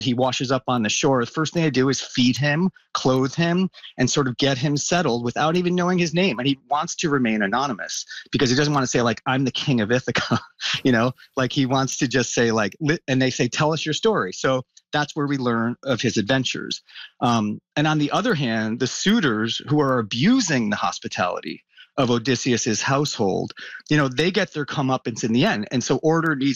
He washes up on the shore. The first thing they do is feed him, clothe him, and sort of get him settled without even knowing his name. And he wants to remain anonymous because he doesn't want to say, like, I'm the king of Ithaca, like he wants to just say, like, and they say, tell us your story. So that's where we learn of his adventures. And on the other hand, the suitors who are abusing the hospitality of Odysseus's household, they get their comeuppance in the end. And so order needs